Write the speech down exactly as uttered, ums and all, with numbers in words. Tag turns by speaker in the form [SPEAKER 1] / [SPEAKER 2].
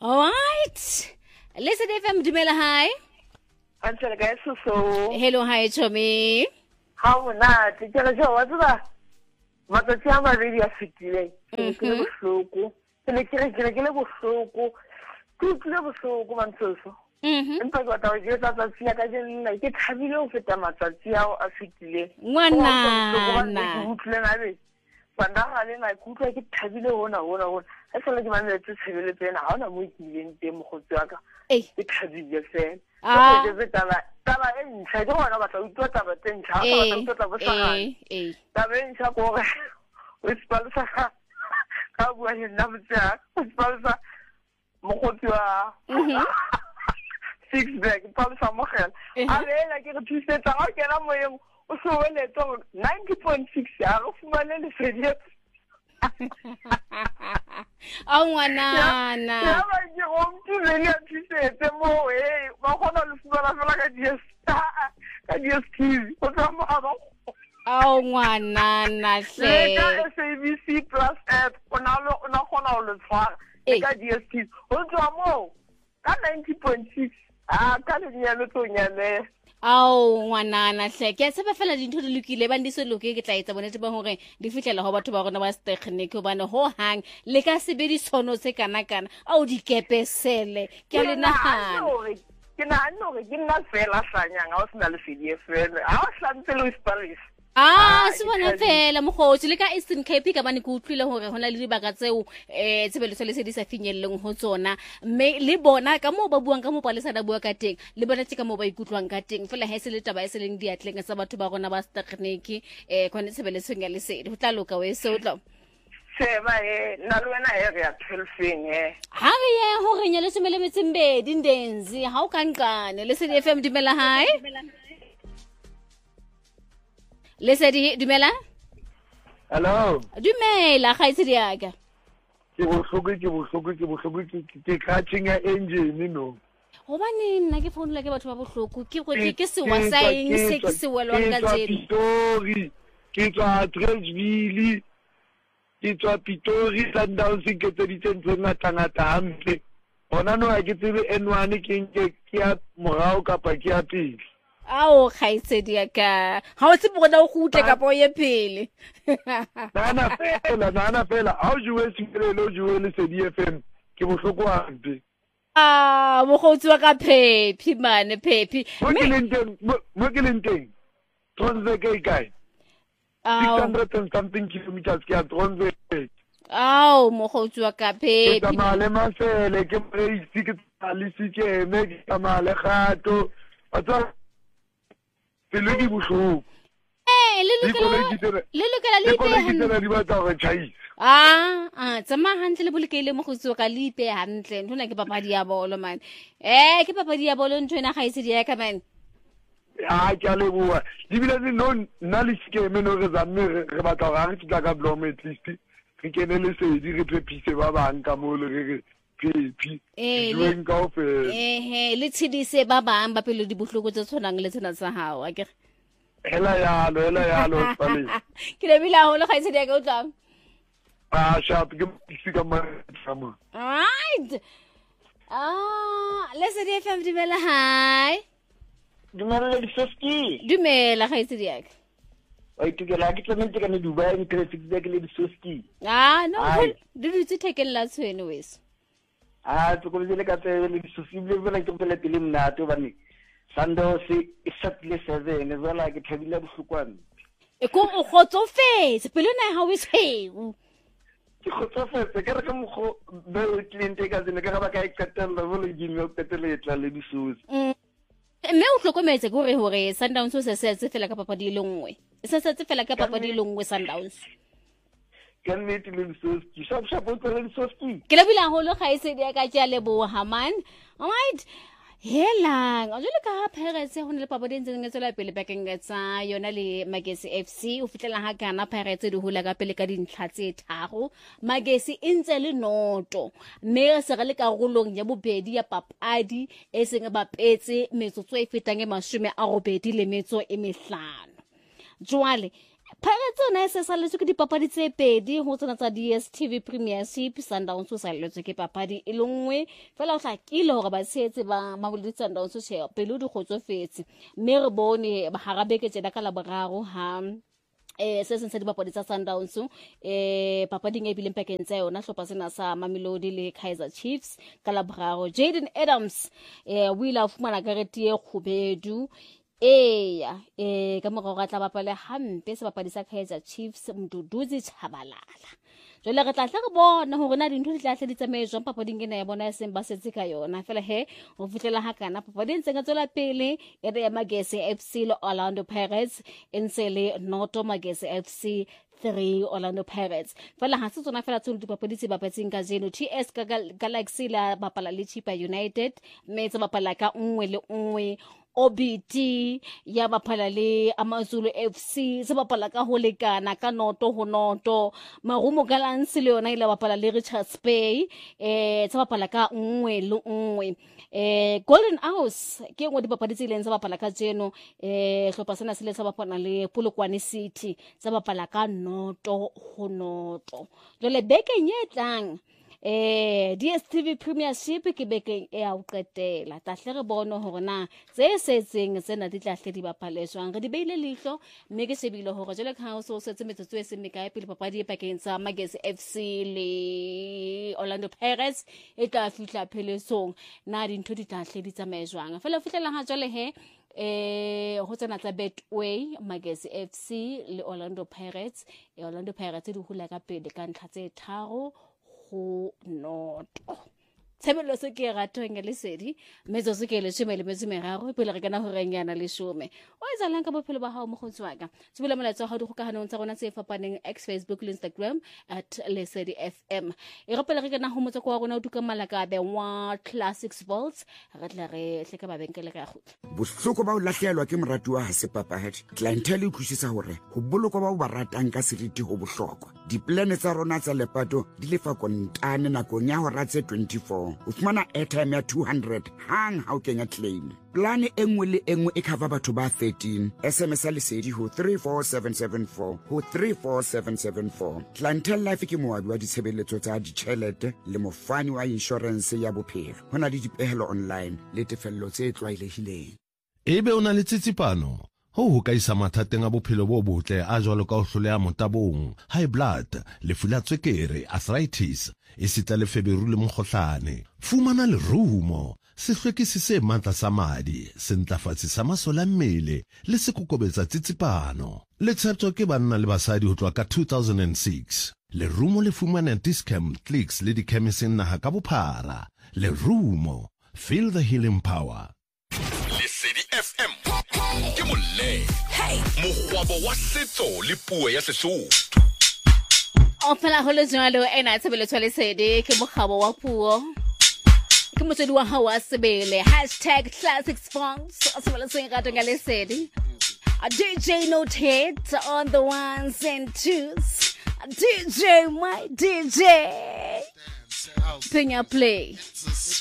[SPEAKER 1] All right. Listen, F M Dumela, hi.
[SPEAKER 2] Antele ka so.
[SPEAKER 1] Hello, hi, Chomi.
[SPEAKER 2] Ha mona te tsela jo wa tsaba. Matsatsi a mabedi a fetile. Ke ke le bohloko. Ke ne ke re ke le bohloko. Ke tlile bohloko mantsoso.
[SPEAKER 1] Mhm.
[SPEAKER 2] Empa go ta je tsa tsaya ka je nna ke thabile ho feta matsatsi ao a fetile.
[SPEAKER 1] Ngwana na.
[SPEAKER 2] Ke utlwe na be. Banda ga le na kutlwa ke thabile hona hona hona. A sala ke mamele tse tshebele tsena ha ona mo ke ileng teng mogotsi wa ka.
[SPEAKER 1] Eh.
[SPEAKER 2] Ke thabile fela.
[SPEAKER 1] Ah.
[SPEAKER 2] Ke je taba taba e ntsha ke bona ba tla utlwa taba tse ntsha ba tla utlwa taba sa ga.
[SPEAKER 1] Eh, eh.
[SPEAKER 2] Taba e ntsha ko re o spalsa ka bua le nna motsa o spalsa mogotsi wa six bag palsa mo gela a bela ke re thusetsa ga ke na moyeng o so wele to ninety point six ya go fumane le fedie
[SPEAKER 1] a ngwana na
[SPEAKER 2] ya ba ke go mtu le ya thusetse mo eh ba gona le fumana fela ka D S ka D S T V o tsa mo ba
[SPEAKER 1] a ngwana na hle
[SPEAKER 2] ka S A B C plus app ona lo ona gona o le tshwara ka D S T V o tswa mo ka ninety point six ah ka le nyalo to nyane
[SPEAKER 1] ao ngwanana hle ke tseba fela dintho di lokile ba ndiso loke ke tla etsa bonete ba hore di fitlela ho batho ba rona ba stekhnike bana ho hang le ka sebedi tshono se kana kana au di kepesele ke a le nahana
[SPEAKER 2] ke na no ke nna fela sanyanga o sena le C D F a o hlantse le Paris
[SPEAKER 1] ah se bona fela mogotsi le ka Eastern Cape ka bane ke utlwile hore hona le dibaka tseo eh tsebeleso le se di sa finyelleng ho tsona mme le bona ka mo ba buang ka mo palesa da bua ka teng le bona tse ka mo ba ikutlwang ka teng fela ha se le taba e se leng diatleng sa batho ba rona ba stekhnike eh khone tsebeleso ya lesedi ho tla loka we se o tla
[SPEAKER 2] seba e na le wena e re ya twelve e
[SPEAKER 1] ha re ye ho re nya le semele metsimbe dindenzi ha o kankane le se di F M Dumela hai Lesedi dumela
[SPEAKER 3] Hello
[SPEAKER 1] Dumela ga itse diaka
[SPEAKER 3] Ke bohloko ke bohloko ke bohloko ke catching a engine no
[SPEAKER 1] Hobane nna ke founela ke batho ba bohloko ke go ke se wa saeng se ke se welwang ka tsela
[SPEAKER 3] Pitori ke tswa Treshville ke tswa Pitori Sundowns ke tse di tsentse ngata ngata hampe bona no a ke tsebe N one ke nke ke ya morao kapa ke ya pele
[SPEAKER 1] Ao khaitsedi ka ha o tsebo bona o gutle ka po ye phele
[SPEAKER 3] Nana fela nana fela ha o jwe singelo jwe le se D F M ke bohloko hampe
[SPEAKER 1] Ah mogotsi wa ka Phephi mane Phephi
[SPEAKER 3] mo ke leng teng mo ke leng teng Tronze ke kae six hundred and something kilometers ke ya Tronze
[SPEAKER 1] Ao mogotsi wa ka Phephi
[SPEAKER 3] ke male mafele ke race ke tali sike me ke male gato atsa le di bohloko
[SPEAKER 1] eh le lokela le lokela le
[SPEAKER 3] ipe le di batla go chaisa
[SPEAKER 1] ah ah tsama hantle le bolekele mo go tsoka ka le ipe hantle ntona ke papadi ya bolo man eh ke papadi ya bolo ntona ga ise di ya ka man
[SPEAKER 3] ah ke a le bua di bila di no nna le skeme no re zamme re batla ga re tla ka blom at least re kenele se di re phepise ba bang ka mo le re Phephi
[SPEAKER 1] eh eh le tshedise ba bang ba pele di bohloko tse tshwanang le tsena tsa hao a ke
[SPEAKER 3] hela yalo hela yalo tsale
[SPEAKER 1] ke le bila ho le ga ise di ka utlang
[SPEAKER 3] ah sharp ke sika ma sama
[SPEAKER 1] right ah let's see F M Dumela hi
[SPEAKER 4] Dumela le Soski
[SPEAKER 1] Dumela ga ise di ka
[SPEAKER 4] Wa itukela ke tsametse ka ne Dubai ke tre six ke le Soski
[SPEAKER 1] ah no di dutse thekella tshwene wes
[SPEAKER 4] ah to ko le ka tse le sosible bana ke pele pele mna to bane Sando se isatle seven zala ke thabile bohlokwane
[SPEAKER 1] e ko o khotsofetse pele na ha o tsheu
[SPEAKER 4] ke khotsofetse ke re ka mo be o tlente ka tsene ka ba ka ikatella bo le gime o katele tla le disosi
[SPEAKER 1] mme o hlokometse go re hore Sundowns se se se fela ka papadi le nngwe se se se fela ka papadi le nngwe Sundowns
[SPEAKER 4] Can meet le Soski shop shop o tle le Soski
[SPEAKER 1] ke le bila holo ga ise di ka tja le bo haman alright Hela o jole ka Pirates ho ne le papadi ntse nge tsela pele bakeng tsa yona le Magesi F C o fitlela ha kana Pirates di hula ka pele ka dintlha tse tharo Magesi e ntse le noto mme se re le ka rolong ya bobedi ya papadi e seng ba petse metsotso e fetang e mashome a robedi le metso e mehlano Jwale Pirates ona se sa letswe ke dipapadi tse pedi ho tsena tsa D S T V Premiership. Sundowns o sa letswe ke papadi e le nngwe fela o tla kile hore ba tsetse ba Mamelodi Sundowns se pele di kgotsofetse mme re bone ba harabeke tsena ka la boraro ha eh se sentse di bapadi tsa Sundowns eh papading e bileng pakeng tsa yona hlopa sena sa Mamelodi le Kaizer Chiefs ka la boraro. Jaden Adams eh o ile a fumana karete e khubedu eya eh ka morao ga tla bapala hampe se bapadi sa Kaizer Chiefs Mduduzi Tshabalala. Jole re tla tla re bona hore na dintho di tla hle di tsamae jwang papading ena ya bona ya seng ba setse ka yona fela he ho fitlela ha kana papading tsenga tsola pele ya ya Magesi F C le Orlando Pirates ensele Noto Magesi F C three Orlando Pirates fela ha se tsona fela tsone dipapadi tse bapatseng ka jeno. T S ka Galaxy la bapala le Chipa United mme tse bapala ka nngwe le nngwe. O B T ya bapala le AmaZulu F C se bapala ka ho lekana ka noto ho noto. Marumo Gallants le yona ile bapala le Richards Bay eh se bapala ka nngwe le nngwe. eh Golden House ke ngwe dipapadi tse ileng tsa bapala ka jeno eh hlopa sena se le sa bapala le Polokwane City se bapala ka noto ho noto. Jole beke nyetlang eh D S T V Premiership ke beke e a o qetela ta hle re bone hore na tse setseng tsena di tla hle di bapaletswang re di beile lihlo mme ke sebile hore jele ka ho so setse metsotso e seng mekae pele papadi e pakeng tsa Magesi F C le Orlando Pirates e tla fihla pheletsong na dintho di tla hle di tsamae jwang fela fihlela ha jole he eh ho tsena tsa Betway Magesi F C le Orlando Pirates e Orlando Pirates di hula ka pele ka ntlha tse tharo noto. Tshebelo se ke ratong le sedi metso se ke le tshemele metso meraro pele re kana ho renyana le shome o etsalang ka bophelo ba hao mo go tswaka tsebela molatso ha di kgokahanong tsa rona tse fapaneng X Facebook le Instagram at Lesedi F M e re pele re kana ho motse kwa rona o duka malaka be wa Classics Vaults re tla re hle ka babenkele ga gotla
[SPEAKER 5] bohloko ba o lahlehelwa ke moratu wa ha se papahadi clientele e thushisa hore ho boloko ba o ba ratang ka seriti ho bohlokwa diplane tsa rona tsa lepato di lefa kontane nakong ya hora tse twenty-four o fumana airtime ya two hundred hang ha o kenya claim plane engwe le engwe e cover batho ba thirteen S M S a Lesedi ho three four seven seven four ho three four seven seven four Clientele Life ke moabi wa ditshebeletso tsa ditjhelete le mofani wa insurance ya bophelo hona le dipehelo online le tefello tse tlwaelehileng
[SPEAKER 6] ebe ona le tsitsipano ho ho ka isa mathateng a bophelo bo botle a jwalo ka ho hloleha motabong high blood lefu la tswekere arthritis e sita le feberu le mokgohlane fumana le rumo sehlwekisi se matla sa madi se ntlafatsi sa masola mmele le se kokobetsa tsitsipano le tshepto ke banna le basadi ho tloa ka two thousand six le rumo le fumana Discam Clicks le di chemising naha ka bophara le rumo feel the healing power
[SPEAKER 7] Lesedi F M ke molle mogwabo wa setso le puo ya Sesotho
[SPEAKER 1] o fela ho le jalo ena tshebeletso le Lesedi ke mogabo wa puo ke motswedi wa hao wa sebele hashtag Classics Vaults o sebele se ngata nga Lesedi a D J Noted on the ones and twos a D J my D J Pinya play